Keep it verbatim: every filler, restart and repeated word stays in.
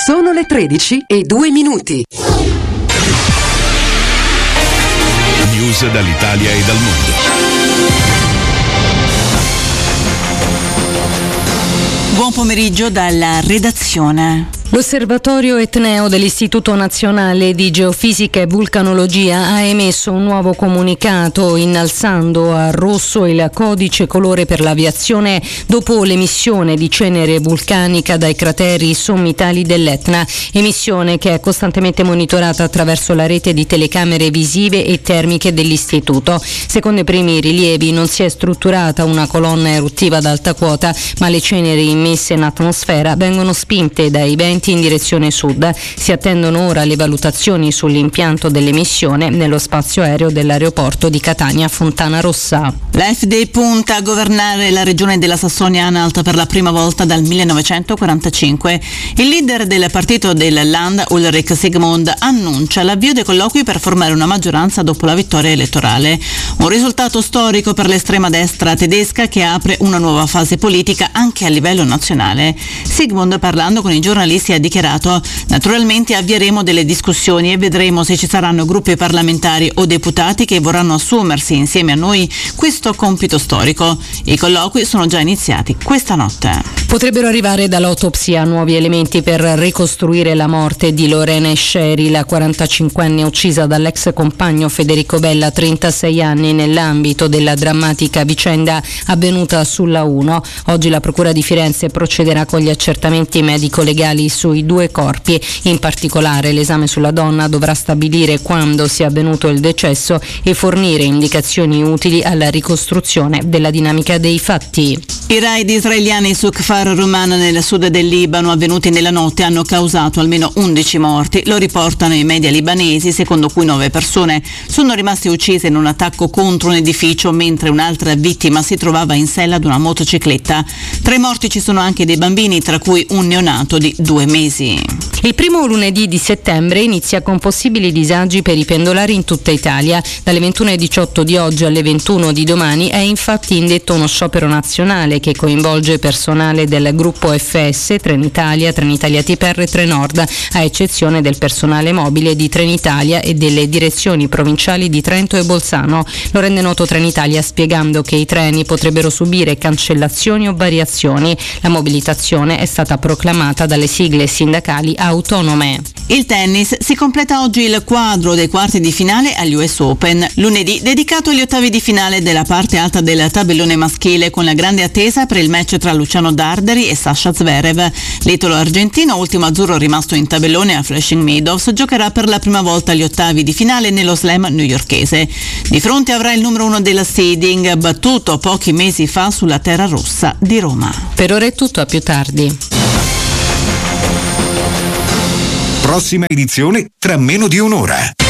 Sono le tredici e due minuti. News dall'Italia e dal mondo. Buon pomeriggio dalla redazione. L'Osservatorio Etneo dell'Istituto Nazionale di Geofisica e Vulcanologia ha emesso un nuovo comunicato innalzando a rosso il codice colore per l'aviazione dopo l'emissione di cenere vulcanica dai crateri sommitali dell'Etna, emissione che è costantemente monitorata attraverso la rete di telecamere visive e termiche dell'Istituto. Secondo i primi rilievi non si è strutturata una colonna eruttiva ad alta quota, ma le ceneri immesse in atmosfera vengono spinte dai venti in direzione sud. Si attendono ora le valutazioni sull'impianto dell'emissione nello spazio aereo dell'aeroporto di Catania Fontana Rossa. La F D punta a governare la regione della Sassonia-Anhalt per la prima volta dal millenovecentoquarantacinque. Il leader del partito del Land, Ulrich Sigmund, annuncia l'avvio dei colloqui per formare una maggioranza dopo la vittoria elettorale. Un risultato storico per l'estrema destra tedesca che apre una nuova fase politica anche a livello nazionale. Sigmund, parlando con i giornalisti, ha dichiarato: naturalmente avvieremo delle discussioni e vedremo se ci saranno gruppi parlamentari o deputati che vorranno assumersi insieme a noi questo compito storico. I colloqui sono già iniziati questa notte. Potrebbero arrivare dall'autopsia nuovi elementi per ricostruire la morte di Lorena Scieri, la quarantacinquenne uccisa dall'ex compagno Federico Bella, trentasei anni, nell'ambito della drammatica vicenda avvenuta sulla uno. Oggi la Procura di Firenze procederà con gli accertamenti medico-legali sui due corpi. In particolare l'esame sulla donna dovrà stabilire quando sia avvenuto il decesso e fornire indicazioni utili alla ricostruzione della dinamica dei fatti. I raid israeliani su Kfar Ruman nel sud del Libano avvenuti nella notte hanno causato almeno undici morti, lo riportano i media libanesi, secondo cui nove persone sono rimaste uccise in un attacco contro un edificio mentre un'altra vittima si trovava in sella ad una motocicletta. Tra i morti ci sono anche dei bambini, tra cui un neonato di due mesi. Il primo lunedì di settembre inizia con possibili disagi per i pendolari in tutta Italia. Dalle ventuno e diciotto di oggi alle ventuno di domani è infatti indetto uno sciopero nazionale che coinvolge personale del gruppo F S, Trenitalia, Trenitalia T P R e Trenord, a eccezione del personale mobile di Trenitalia e delle direzioni provinciali di Trento e Bolzano. Lo rende noto Trenitalia spiegando che i treni potrebbero subire cancellazioni o variazioni. La mobilitazione è stata proclamata dalle sigle sindacali autonome. Il tennis: si completa oggi il quadro dei quarti di finale agli U S Open. Lunedì dedicato agli ottavi di finale della parte alta del tabellone maschile, con la grande attesa per il match tra Luciano Darderi e Sasha Zverev. L'italo argentino, ultimo azzurro rimasto in tabellone a Flushing Meadows, giocherà per la prima volta agli ottavi di finale nello slam newyorkese. Di fronte avrà il numero uno della seeding, battuto pochi mesi fa sulla terra rossa di Roma. Per ora è tutto, a più tardi. Prossima edizione tra meno di un'ora.